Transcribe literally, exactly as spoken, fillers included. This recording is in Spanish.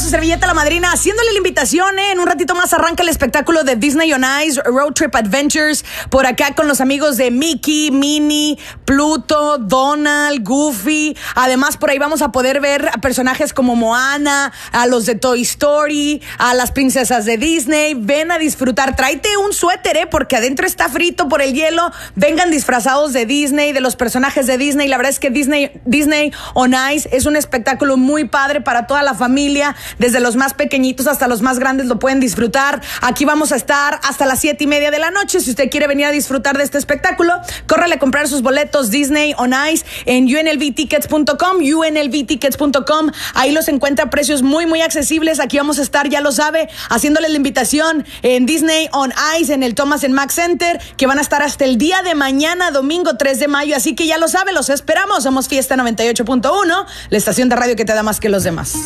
su servilleta la madrina, haciéndole la invitación, ¿eh? En un ratito más arranca el espectáculo de Disney on Ice, Road Trip Adventures, por acá con los amigos de Mickey, Minnie, Pluto, Donald, Goofy. Además, por ahí vamos a poder ver a personajes como Moana, a los de Toy Story, a las princesas de Disney. Ven a disfrutar, tráete un suéter, ¿eh? Porque adentro está frito por el hielo. Vengan disfrazados de Disney, de los personajes de Disney. La verdad es que Disney, Disney on Ice es un espectáculo muy padre para toda la familia, desde los más pequeñitos hasta los más grandes lo pueden disfrutar. Aquí vamos a estar hasta las siete y media de la noche. Si usted quiere venir a disfrutar de este espectáculo, córrele a comprar sus boletos Disney on Ice en u n l v tickets punto com, u n l v tickets punto com. Ahí los encuentra a precios muy, muy accesibles. Aquí vamos a estar, ya lo sabe, haciéndole la invitación en Disney on Ice, en el Thomas and Mack Center, que van a estar hasta el día de mañana, domingo tres de mayo. Así que ya lo sabe, los esperamos. Somos Fiesta noventa y ocho punto uno, la estación de radio que te da más que los demás.